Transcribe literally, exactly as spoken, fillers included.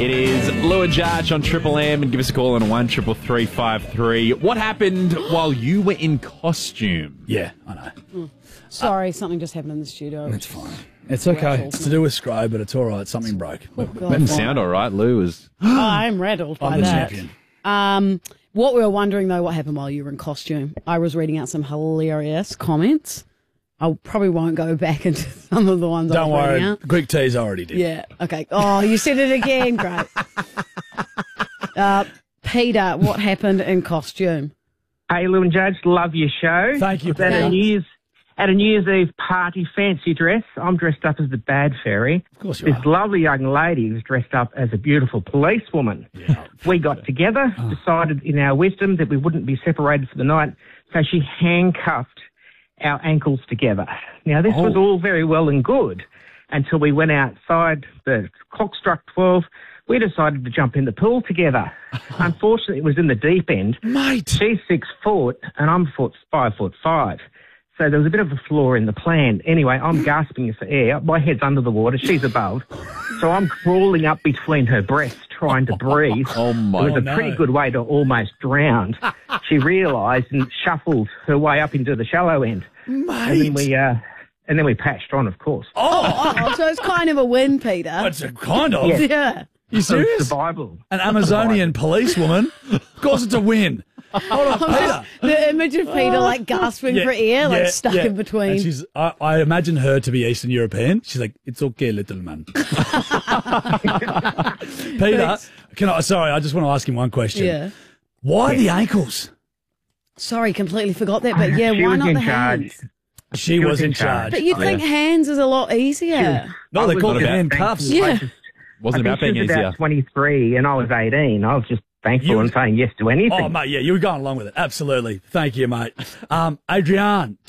It is Lou and Jarch on Triple M, and give us a call on one triple three five three. What happened while you were in costume? Yeah, I know. Mm. Sorry, uh, something just happened in the studio. It's fine. It's okay. Rattled. It's to do with Scro, but it's all right. Something broke. Oh, It didn't sound all right. Lou was... Oh, I'm rattled by I'm the that. champion. Um, what we were wondering, though, what happened while you were in costume? I was reading out some hilarious comments. I probably won't go back into some of the ones I Don't was reading worry. out. Greek teas already did. Yeah, okay. Oh, you said it again. Great. Uh, Peter, what happened in costume? Hey, Lou and Judge, love your show. Thank you, At a Peter. New Year's, at a New Year's Eve party fancy dress, I'm dressed up as the bad fairy. Of course you This are. lovely young lady was dressed up as a beautiful policewoman. Yeah. We got together, Oh. decided in our wisdom that we wouldn't be separated for the night, so she handcuffed our ankles together. Now, this was Oh. all very well and good until we went outside. The clock struck twelve. We decided to jump in the pool together. Unfortunately, it was in the deep end. Mate. She's six foot and I'm foot, five foot five. So there was a bit of a flaw in the plan. Anyway, I'm gasping for air. My head's under the water. She's above. So I'm crawling up between her breasts trying to breathe. Oh, my... It was a Oh, no. pretty good way to almost drown. She realised and shuffled her way up into the shallow end. Mate. And then we, uh, and then we patched on, of course. Oh, oh, so it's kind of a win, Peter. It's a kind of. Yeah. Yeah. You So serious? survival. An Amazonian policewoman? Of course it's a win. Hold on, Peter. The image of Peter, like, gasping for air, like, yeah, stuck yeah. in between. And she's, I, I imagine her to be Eastern European. She's like, it's okay, little man. Peter, can I, sorry, I just want to ask him one question. Yeah. Why the ankles? Sorry, completely forgot that, but yeah, She why was not in the charge. hands? She was in charge. But you'd Yeah. think hands is a lot easier. No, I they was call not it about handcuffs. thankful. I Yeah. just- Wasn't I about think being she was easier. about twenty-three and I was eighteen. I was just thankful You- and saying yes to anything. Oh, mate, yeah, you were going along with it. Absolutely. Thank you, mate. Um, Adrian.